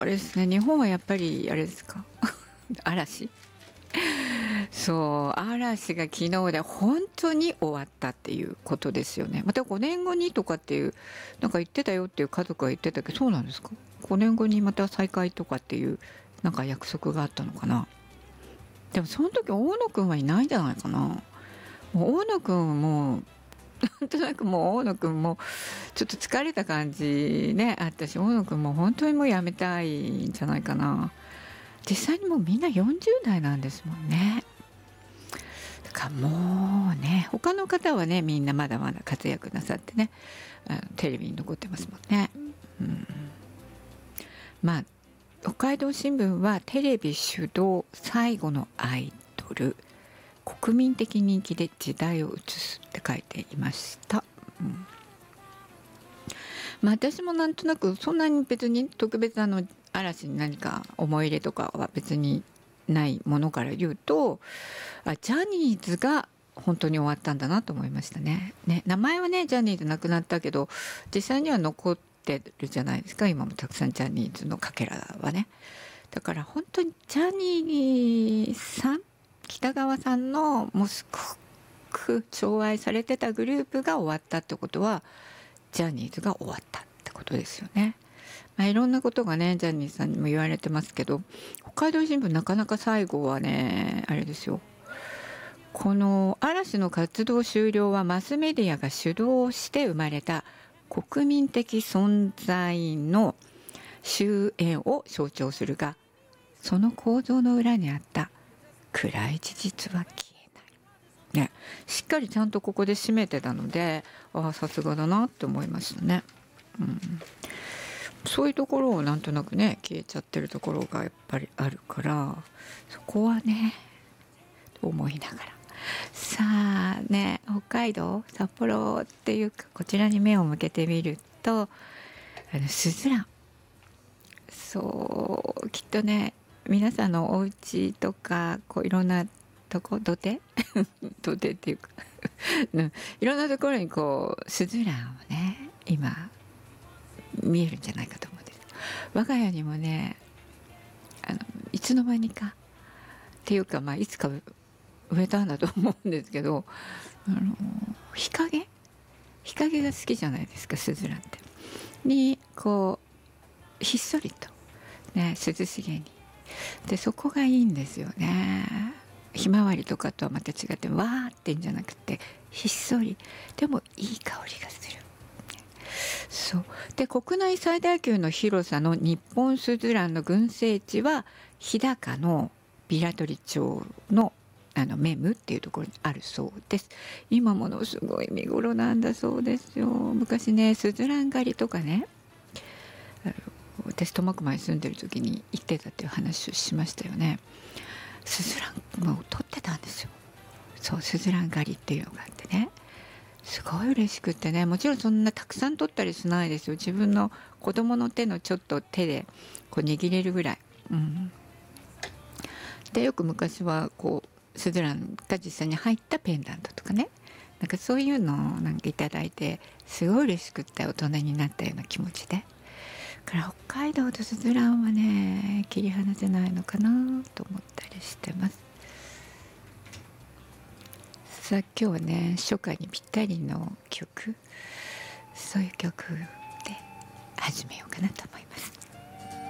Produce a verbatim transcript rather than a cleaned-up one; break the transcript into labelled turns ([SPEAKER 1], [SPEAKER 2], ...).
[SPEAKER 1] あれですね、日本はやっぱりあれですか嵐。そう、嵐が昨日で本当に終わったっていうことですよね。またごねんごにとかっていうなんか言ってたよっていう家族が言ってたけど、そうなんですか？ごねんごにまた再会とかっていうなんか約束があったのかな。でもその時大野くんはいないんじゃないかな。もう大野くんもなんとなくもう大野くんもちょっと疲れた感じねあったし、大野くんも本当にもうやめたいんじゃないかな。実際にもうみんなよんじゅう代なんですもんね。だからもうね、他の方はねみんなまだまだ活躍なさってね、あのテレビに残ってますもんね。うん、まあ北海道新聞はテレビ主導最後のアイドル、国民的人気で時代を映すって書いていました。うん、まあ私もなんとなくそんなに別に特別あの嵐に何か思い入れとかは別にないものから言うと、あジャニーズが本当に終わったんだなと思いましたね。ね、名前はねジャニーズなくなったけど実際には残ってるじゃないですか。今もたくさんジャニーズのかけらはね。だから本当にジャニーさん、北川さんのもうすごく寵愛されてたグループが終わったってことはジャニーズが終わったってことですよね。まあ、いろんなことがねジャニーさんにも言われてますけど、北海道新聞なかなか最後はねあれですよ、この嵐の活動終了はマスメディアが主導して生まれた国民的存在の終焉を象徴するが、その構造の裏にあった暗い事実は消えない、ね、しっかりちゃんとここで締めてたので、ああさすがだなって思いましたね。うん、そういうところをなんとなくね消えちゃってるところがやっぱりあるから、そこはねと思いながら、さあね北海道札幌っていうかこちらに目を向けてみると、あのスズラン、そうきっとね皆さんのお家とかこういろんなとこ土手土手っていうかいろんなところにこうスズランをね今見えるんじゃないかと思うんです。我が家にもねあのいつの間にかっていうか、まあ、いつか植えたんだと思うんですけど、あの日陰日陰が好きじゃないですかスズランって。にこうひっそりとね涼しげに、でそこがいいんですよね。ひまわりとかとはまた違ってわーってんじゃなくてひっそりでもいい香りがする。そうで国内最大級の広さの日本スズランの群生地は日高の平取町のあのメムっていうところにあるそうです。今ものすごい見頃なんだそうですよ。昔ねスズラン狩りとかね、私苫小牧に住んでる時に行ってたっていう話をしましたよね。スズランも取ってたんですよ。そうスズラン狩りっていうのがあってね、すごい嬉しくってね、もちろんそんなたくさん取ったりしないですよ。自分の子供の手のちょっと手でこう握れるぐらい、うん、でよく昔はこうスズランが実際に入ったペンダントとかね、なんかそういうのをなんかいただいてすごい嬉しくって大人になったような気持ちで、だから北海道とスズランはね切り離せないのかなと思ったりしてます。さあ今日はね初夏にぴったりの曲、そういう曲で始めようかなと思います。